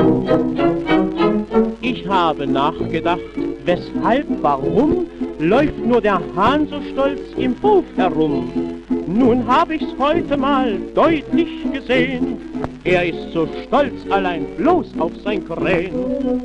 Ich habe nachgedacht, weshalb, warum läuft nur der Hahn so stolz im Hof herum? Nun hab ich's heute mal deutlich gesehen, er ist so stolz allein bloß auf sein Krähen.